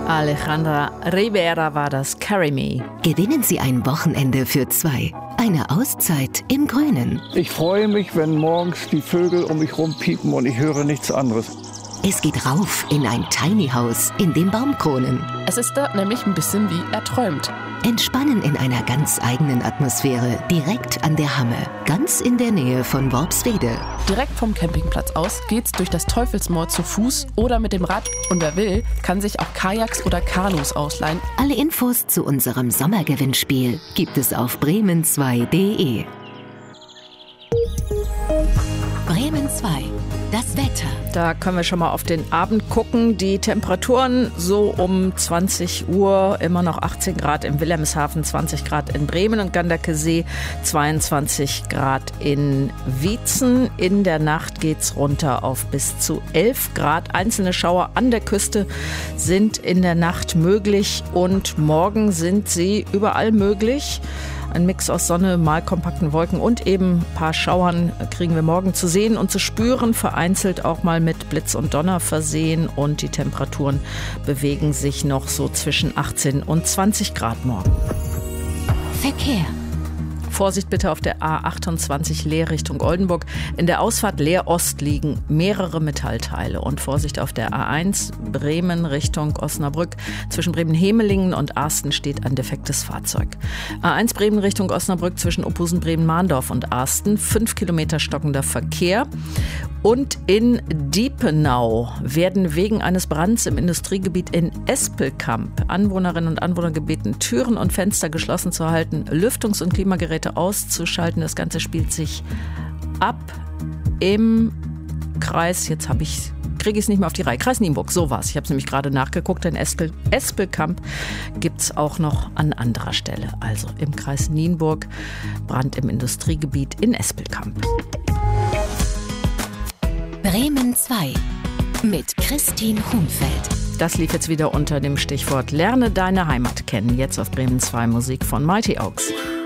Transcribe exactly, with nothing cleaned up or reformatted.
Alejandra Rivera war das, Carry Me. Gewinnen Sie ein Wochenende für zwei. Eine Auszeit im Grünen. Ich freue mich, wenn morgens die Vögel um mich rumpiepen und ich höre nichts anderes. Es geht rauf in ein Tiny House in den Baumkronen. Es ist dort nämlich ein bisschen wie er träumt. Entspannen in einer ganz eigenen Atmosphäre, direkt an der Hamme, ganz in der Nähe von Worpswede. Direkt vom Campingplatz aus geht's durch das Teufelsmoor zu Fuß oder mit dem Rad. Und wer will, kann sich auch Kajaks oder Kanus ausleihen. Alle Infos zu unserem Sommergewinnspiel gibt es auf bremen zwei punkt de. Bremen zwei. Das Wetter. Da können wir schon mal auf den Abend gucken. Die Temperaturen so um zwanzig Uhr, immer noch achtzehn Grad in Wilhelmshaven, zwanzig Grad in Bremen und Ganderkesee, zweiundzwanzig Grad in Wietzen. In der Nacht geht's runter auf bis zu elf Grad. Einzelne Schauer an der Küste sind in der Nacht möglich und morgen sind sie überall möglich. Ein Mix aus Sonne, mal kompakten Wolken und eben ein paar Schauern kriegen wir morgen zu sehen und zu spüren. Vereinzelt auch mal mit Blitz und Donner versehen. Und die Temperaturen bewegen sich noch so zwischen achtzehn und zwanzig Grad morgen. Verkehr. Vorsicht bitte auf der A achtundzwanzig Leer Richtung Oldenburg. In der Ausfahrt Leer Ost liegen mehrere Metallteile. Und Vorsicht auf der A eins Bremen Richtung Osnabrück. Zwischen Bremen-Hemelingen und Arsten steht ein defektes Fahrzeug. A eins Bremen Richtung Osnabrück zwischen Ophusen, Bremen-Mahndorf und Arsten. Fünf Kilometer stockender Verkehr. Und in Diepenau werden wegen eines Brands im Industriegebiet in Espelkamp Anwohnerinnen und Anwohner gebeten, Türen und Fenster geschlossen zu halten, Lüftungs- und Klimageräte auszuschalten. Das Ganze spielt sich ab im Kreis, jetzt habe ich kriege ich es nicht mehr auf die Reihe. Kreis Nienburg, so war's. Ich habe es nämlich gerade nachgeguckt. In Espel, Espelkamp gibt es auch noch an anderer Stelle. Also im Kreis Nienburg, Brand im Industriegebiet in Espelkamp. Bremen zwei mit Christine Hunfeld. Das lief jetzt wieder unter dem Stichwort Lerne deine Heimat kennen. Jetzt auf Bremen zwei Musik von Mighty Oaks.